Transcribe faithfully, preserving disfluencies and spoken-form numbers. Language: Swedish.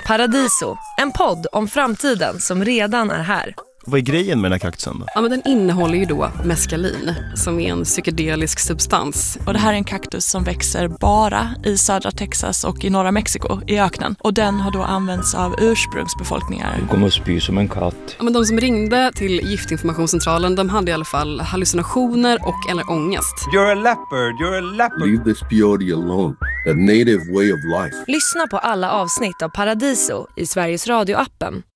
Paradiso, en podd om framtiden som redan är här. Vad är grejen med den här kaktusen då? Ja, men den innehåller ju då meskalin, som är en psykedelisk substans. Och det här är en kaktus som växer bara i södra Texas och i norra Mexiko, i öknen. Och den har då använts av ursprungsbefolkningar. Du kommer att spy som en katt. Ja, men de som ringde till giftinformationscentralen, de hade i alla fall hallucinationer och eller ångest. You're a leopard, you're a leopard. Leave this peyote alone. A native way of life. Lyssna på alla avsnitt av Paradiso i Sveriges Radio-appen